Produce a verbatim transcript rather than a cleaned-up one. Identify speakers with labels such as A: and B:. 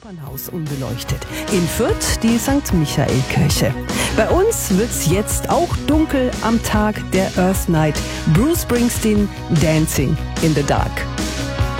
A: Opernhaus unbeleuchtet. In Fürth die Sankt Michael-Kirche. Bei uns wird's jetzt auch dunkel am Tag der Earth Night. Bruce Springsteen, Dancing in the Dark.